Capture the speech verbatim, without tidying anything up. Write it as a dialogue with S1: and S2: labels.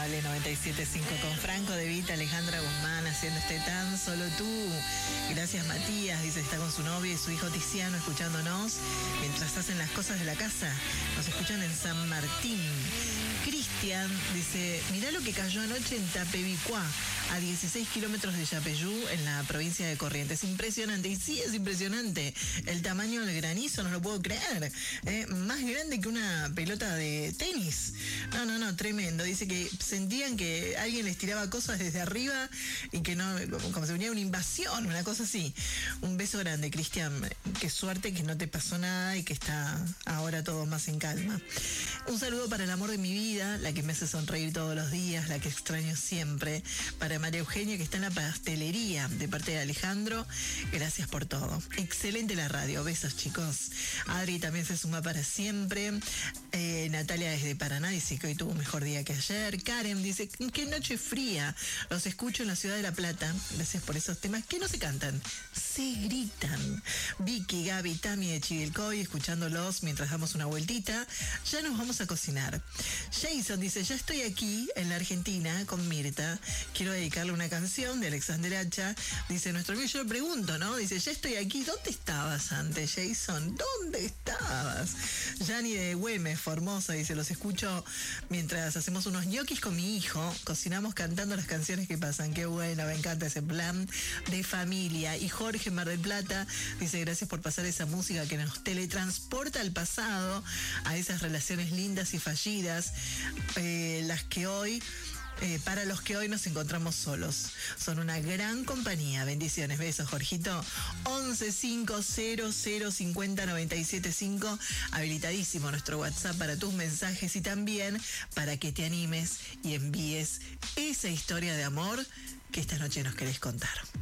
S1: Vale noventa y siete punto cinco con Franco De Vita, Alejandra Guzmán haciendo este Tan Solo Tú. Gracias Matías, dice, está con su novia y su hijo Tiziano escuchándonos mientras hacen las cosas de la casa. Nos escuchan en San Martín. Cristian dice, mirá lo que cayó anoche en Tapebicuá, a dieciséis kilómetros de Yapeyú, en la provincia de Corrientes. Impresionante, y sí es impresionante. El tamaño del granizo, no lo puedo creer. Eh, más grande que una pelota de tenis. No, no, no, tremendo. Dice que sentían que alguien les tiraba cosas desde arriba y que no, como, como si venía una invasión, una cosa así. Un beso grande, Cristian. Qué suerte que no te pasó nada y que está ahora todo más en calma. Un saludo para el amor de mi vida, la que me hace sonreír todos los días, la que extraño siempre. Para María Eugenia, que está en la pastelería, de parte de Alejandro. Gracias por todo. Excelente la radio. Besos, chicos. Adri también se suma para siempre. Eh, Natalia desde Paraná dice que hoy tuvo un mejor día que ayer. Karen dice, qué noche fría. Los escucho en la ciudad de La Plata. Gracias por esos temas que no se cantan, se gritan. Vicky, Gaby, Tami de Chivilcoy, escuchándolos mientras damos una vueltita. Ya nos vamos a cocinar. Jason dice, ya estoy aquí en la Argentina con Mirta. Quiero dedicarle una canción de Alexander Hacha. Dice nuestro amigo, yo le pregunto, ¿no? Dice, ya estoy aquí. ¿Dónde estabas antes, Jason? ¿Dónde estabas? Yani de Güemes, Formosa, dice, los escucho mientras hacemos unos ñoquis con mi hijo. Cocinamos cantando las canciones que pasan. Qué bueno, me encanta ese plan de familia. Y Jorge, Mar del Plata, dice, gracias por pasar esa música que nos teletransporta al pasado, a esas relaciones lindas y fallidas, eh, las que hoy... Eh, para los que hoy nos encontramos solos. Son una gran compañía. Bendiciones, besos, Jorgito. once cinco cero cero cincuenta noventa y siete cinco. Habilitadísimo nuestro WhatsApp para tus mensajes y también para que te animes y envíes esa historia de amor que esta noche nos querés contar.